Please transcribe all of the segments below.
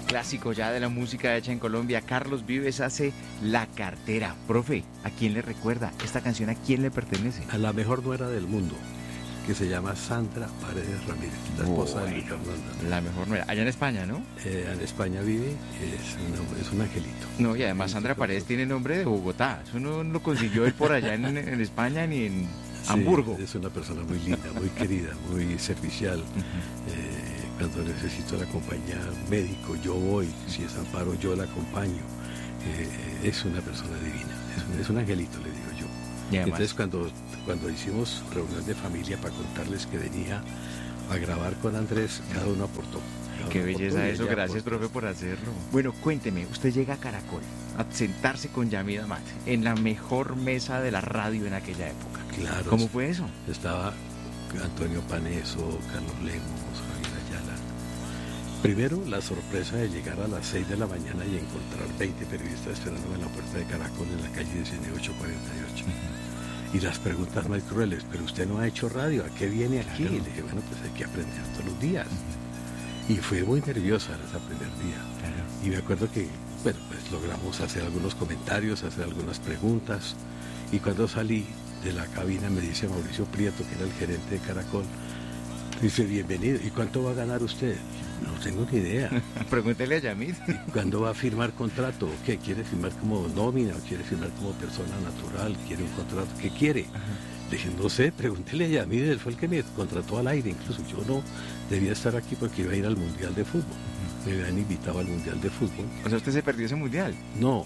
clásico ya de la música hecha en Colombia. Carlos Vives hace La Cartera. Profe, ¿a quién le recuerda? ¿Esta canción a quién le pertenece? A la mejor nuera del mundo, que se llama Sandra Paredes Ramírez, la esposa de Luis Fernando. La mejor nuera. Allá en España, ¿no? En España vive, es un angelito. No, y además Sandra Paredes tiene nombre de Bogotá. Eso no lo consiguió él por allá en España ni en Hamburgo. Es una persona muy linda, muy querida, muy servicial. Cuando necesito la compañía médico, yo voy. Si es amparo, yo la acompaño. Es una persona divina, es un angelito, le digo yo. Y además, entonces cuando hicimos reunión de familia para contarles que venía a grabar con Andrés, cada uno aportó. Qué belleza eso, gracias profe por hacerlo. Bueno, cuénteme, usted llega a Caracol a sentarse con Yamid Amat en la mejor mesa de la radio en aquella época. Claro. ¿Cómo fue eso? Estaba Antonio Paneso, Carlos Lemos, Javier Ayala. Primero, la sorpresa de llegar a las 6 de la mañana y encontrar 20 periodistas esperándome en la puerta de Caracol en la calle 19848. Y las preguntas más crueles, pero usted no ha hecho radio, ¿a qué viene aquí? Claro. Y le dije, bueno, pues hay que aprender todos los días. Y fue muy nerviosa ese primer día. Claro. Y me acuerdo que, bueno, pues logramos hacer algunos comentarios, hacer algunas preguntas. Y cuando salí de la cabina me dice Mauricio Prieto, que era el gerente de Caracol, dice, bienvenido, ¿y cuánto va a ganar usted? No tengo ni idea. Pregúntele a Yamid. ¿Cuándo va a firmar contrato? ¿Qué? ¿Quiere firmar como nómina o quiere firmar como persona natural? ¿Quiere un contrato? ¿Qué quiere? Le dije, no sé, pregúntele a Yamid, él fue el que me contrató al aire, incluso yo no debía estar aquí porque iba a ir al Mundial de Fútbol. Me habían invitado al Mundial de Fútbol. O sea, ¿usted se perdió ese mundial? No,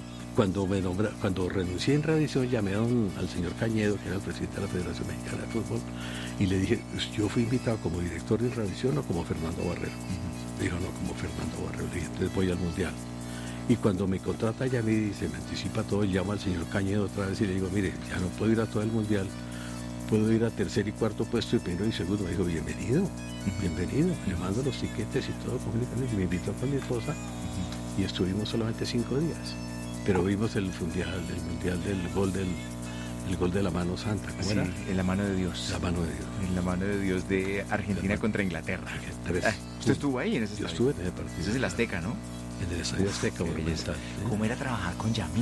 cuando renuncié en Radiación llamé al señor Cañedo, que era el presidente de la Federación Mexicana de Fútbol, y le dije, yo fui invitado como director de Radiación o como Fernando Barrero. Me dijo, no, como Fernando Barrero. Le dije, entonces voy al Mundial. Y cuando me contrata Yamid y se me anticipa todo, llamo al señor Cañedo otra vez y le digo, mire, ya no puedo ir a todo el Mundial, puedo ir a tercer y cuarto puesto y primero y segundo. Me dijo, bienvenido, bienvenido. Le mando los tiquetes y todo, y me invitó con mi esposa y estuvimos solamente 5 días. Pero vimos el mundial del gol de la mano santa, ¿cómo era? En la mano de Dios. La mano de Dios. En la mano de Dios de Argentina contra Inglaterra. ¿Usted estuvo ahí en ese estadio? Yo estuve en ese partido. Ese es el Azteca, ¿no? En el Estadio Azteca, monumental. ¿Cómo era trabajar con Yamid?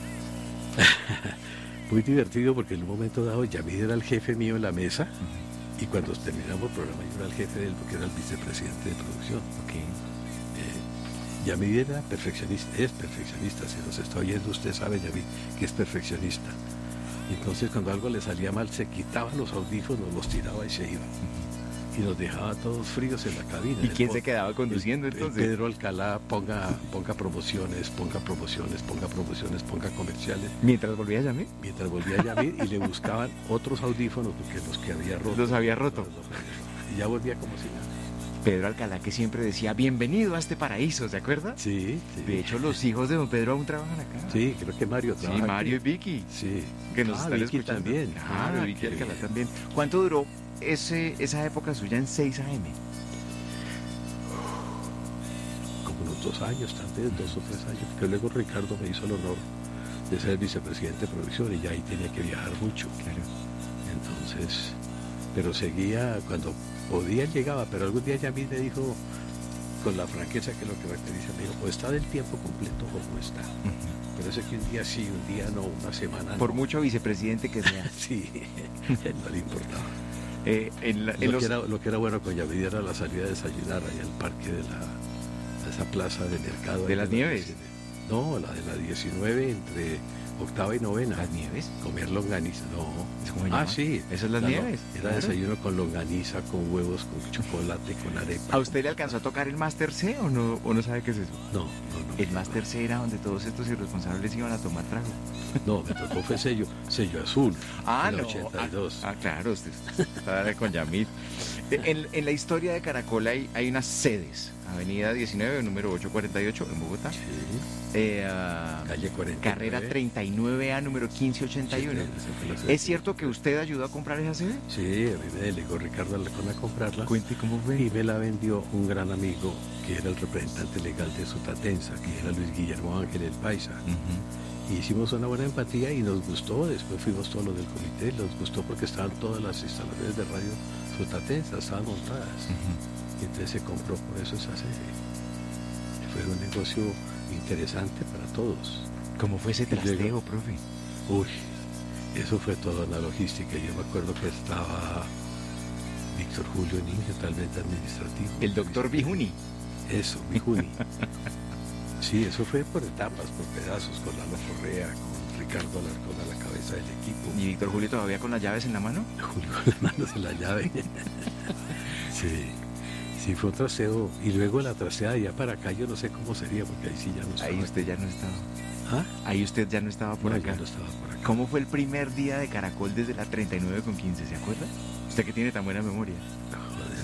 Muy divertido porque en un momento dado Yamid era el jefe mío en la mesa y cuando terminamos el programa yo era el jefe de él porque era el vicepresidente de producción. Okay. Yamid era perfeccionista, es perfeccionista, si nos está oyendo usted sabe Yamid que es perfeccionista. Entonces cuando algo le salía mal se quitaba los audífonos, los tiraba y se iba. Y nos dejaba todos fríos en la cabina. ¿Y quién se quedaba conduciendo entonces? Pedro Alcalá, ponga promociones, ponga comerciales. ¿Mientras volvía Yamid? Mientras volvía Yamid y le buscaban otros audífonos porque los que había roto. Los había roto. Y ya volvía como si nada. Pedro Alcalá que siempre decía, bienvenido a este paraíso, ¿se acuerda? Sí, sí. De hecho, los hijos de don Pedro aún trabajan acá. Sí, creo que Mario trabaja. Sí, Mario aquí. y Vicky. Sí. Que nos están Vicky escuchando. También. Claro, Vicky Alcalá también. ¿Cuánto duró esa época suya en 6 AM? Como unos 2 años, tal vez 2 o 3 años. Pero luego Ricardo me hizo el honor de ser vicepresidente de producción y ya ahí tenía que viajar mucho. Claro. Entonces, pero seguía, cuando podía él llegaba, pero algún día Yamid me dijo, con la franqueza que lo caracteriza, me dijo, o está del tiempo completo o no está. Pero eso es que un día sí, un día no, una semana no. Por mucho vicepresidente que sea. Sí, no le importaba. Lo que era bueno con Yamid era la salida de desayunar allá al parque de esa plaza de mercado. ¿De las Nieves? No, la de la 19 entre octava y novena. ¿Las Nieves? Comer longaniza, no. ¿Cómo se llama? Sí. ¿Esas son las Nieves? Era desayuno con longaniza, con huevos, con chocolate, con arepa. ¿A usted le alcanzó a tocar el Master C o no sabe qué es eso? No. El Master C era donde todos estos irresponsables iban a tomar trago. No, me tocó fue sello azul. Ah, en el no. 82. Claro, usted estaba con Yamid. En la historia de Caracol hay unas sedes. Avenida 19, número 848 en Bogotá. Sí. Calle 40. Carrera 39A, número 1581. ¿Es cierto que usted ayudó a comprar esa sede? Sí, a mí me delegó Ricardo Alarcón a comprarla. Cuente cómo fue. Y me la vendió un gran amigo que era el representante legal de Sutatensa, que era Luis Guillermo Ángel el Paisa. Y hicimos una buena empatía y nos gustó. Después fuimos todos los del comité, nos gustó porque estaban todas las instalaciones de radio Sutatensa, estaban montadas. Y entonces se compró por eso esa sede. fue un negocio interesante para todos. ¿Cómo fue ese trasteo, profe? Uy, eso fue toda una logística. Yo me acuerdo que estaba Víctor Julio Niño, tal vez de administrativo. El doctor Bijuni. Eso, Bijuni. Sí, eso fue por etapas, por pedazos, con Lalo Correa, con Ricardo Alarcón a la cabeza del equipo. ¿Y Víctor Julio todavía con las llaves en la mano? Julio con las manos en la llave. Sí, fue un trasteo. Y luego la trasteada ya para acá, yo no sé cómo sería, porque ahí sí ya no estaba. Ahí usted ya no estaba. ¿Ah? Ahí usted ya no estaba por acá. Ya no estaba por acá. ¿Cómo fue el primer día de Caracol desde la 39 con 15? ¿Se acuerda? Usted que tiene tan buena memoria. Joder.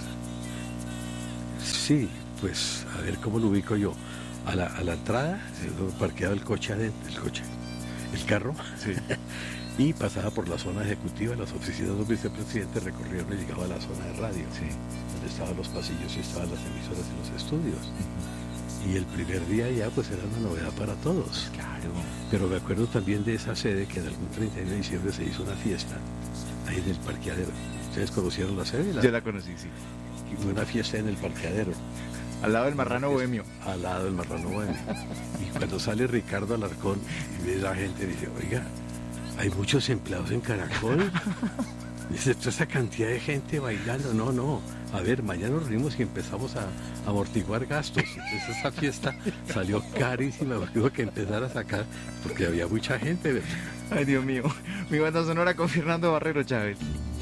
Sí, pues a ver cómo lo ubico yo. A la entrada, parqueado el carro, sí. Y pasaba por la zona ejecutiva, las oficinas del vicepresidente, recorría y llegaba a la zona de radio, sí, donde estaban los pasillos y estaban las emisoras y los estudios. Y el primer día ya pues era una novedad para todos. Claro. Pero me acuerdo también de esa sede que en algún 31 de diciembre se hizo una fiesta ahí en el parqueadero. ¿Ustedes conocieron la sede? Yo la conocí, sí. Y una fiesta en el parqueadero. Al lado del Marrano Bohemio. Al lado del Marrano Bohemio. Y cuando sale Ricardo Alarcón y ve la gente, dice, oiga, hay muchos empleados en Caracol. Dice, toda esa cantidad de gente bailando. No. A ver, mañana nos reunimos y empezamos a amortiguar gastos. Entonces esa fiesta salió carísima. Tuvo que empezar a sacar, porque había mucha gente, ¿verdad? Ay, Dios mío. Mi banda sonora con Fernando Barrero Chávez.